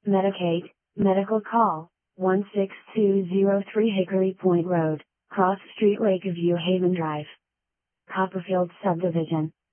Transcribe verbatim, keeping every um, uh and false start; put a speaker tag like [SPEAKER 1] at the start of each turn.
[SPEAKER 1] Medicaid, medical call, one six two zero three Hickory Point Road, Cross Street, Lakeview Haven Drive, Copperfield Subdivision.